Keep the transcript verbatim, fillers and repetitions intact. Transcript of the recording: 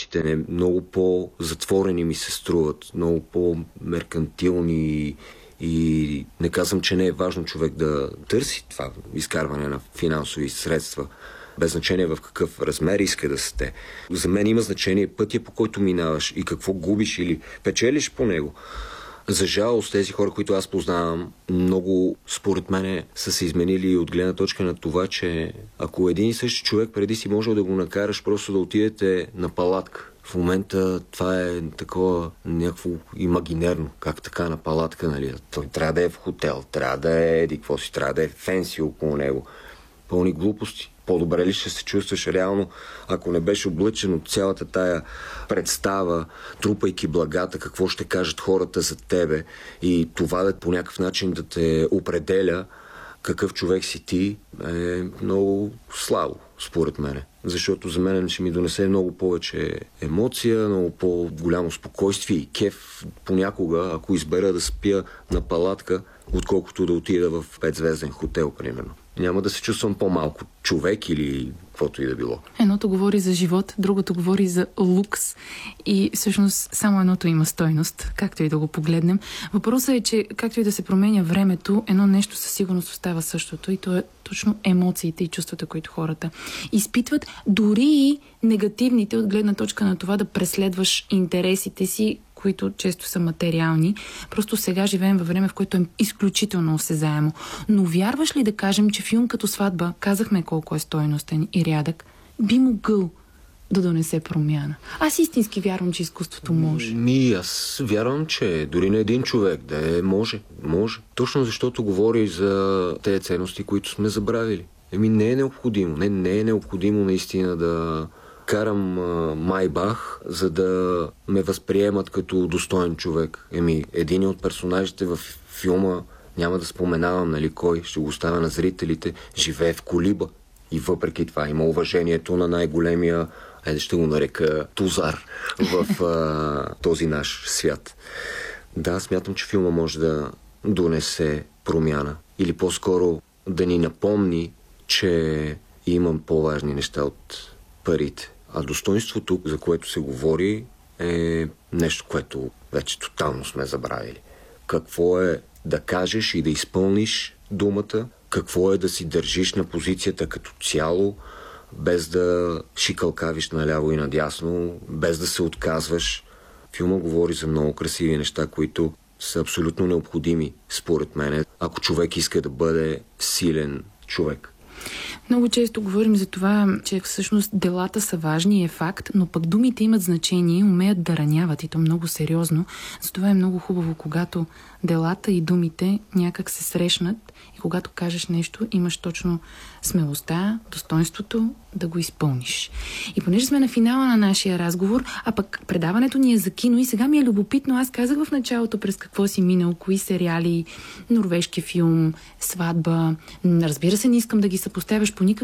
работите не, много по-затворени ми се струват, много по-меркантилни и не казвам, че не е важно човек да търси това изкарване на финансови средства, без значение в какъв размер иска да сте. За мен има значение пътя, по който минаваш и какво губиш или печелиш по него. За жалост, тези хора, които аз познавам, много, според мен, са се изменили от гледна точка на това, че ако един и същи човек преди си можел да го накараш просто да отидете на палатка, в момента това е такова някакво имагинерно, как така на палатка, нали? Той трябва да е в хотел, трябва да е еди какво си, трябва да е фенси около него. Пълни глупости. По-добре ли ще се чувстваш реално, ако не беше облъчен от цялата тая представа, трупайки благата, какво ще кажат хората за тебе и това да по някакъв начин да те определя какъв човек си ти, е много слабо, според мен. Защото за мен ще ми донесе много повече емоция, много по-голямо спокойствие и кеф понякога, ако избера да спя на палатка, отколкото да отида в петзвезден хотел, примерно. Няма да се чувствам по-малко човек или каквото и да било. Едното говори за живот, другото говори за лукс и всъщност само едното има стойност, както и да го погледнем. Въпросът е, че както и да се променя времето, едно нещо със сигурност остава същото и то е точно емоциите и чувствата, които хората изпитват, дори и негативните от гледна точка на това да преследваш интересите си, които често са материални. Просто сега живеем във време, в което е изключително осезаемо. Но вярваш ли да кажем, че филм като Сватба, казахме колко е стойностен и рядък, би могъл да донесе промяна? Аз истински вярвам, че изкуството може. Ми, аз вярвам, че дори на един човек да е може. Може. Точно защото говори за тези ценности, които сме забравили. Еми не е необходимо. Не, не е необходимо наистина да карам а, Майбах, за да ме възприемат като достоен човек. Еми, един от персонажите в филма, няма да споменавам, нали, кой, ще го оставя на зрителите, живее в колиба. И въпреки това има уважението на най-големия, айде ще го нарека, тузар в а, този наш свят. Да, смятам, че филма може да донесе промяна. Или по-скоро да ни напомни, че имам по-важни неща от парите. А достоинството, за което се говори, е нещо, което вече тотално сме забравили. Какво е да кажеш и да изпълниш думата, какво е да си държиш на позицията като цяло, без да шикалкавиш наляво и надясно, без да се отказваш. Филма говори за много красиви неща, които са абсолютно необходими, според мен, ако човек иска да бъде силен човек. Много често говорим за това, че всъщност делата са важни и е факт, но пък думите имат значение и умеят да раняват и то много сериозно. Затова е много хубаво, когато делата и думите някак се срещнат и когато кажеш нещо, имаш точно смелостта, достоинството да го изпълниш. И понеже сме на финала на нашия разговор, а пък предаването ни е за кино и сега ми е любопитно, аз казах в началото през какво си минал, кои сериали, норвежки филм, Сватба. Разбира се, не искам да ги съпоставяш по никакъв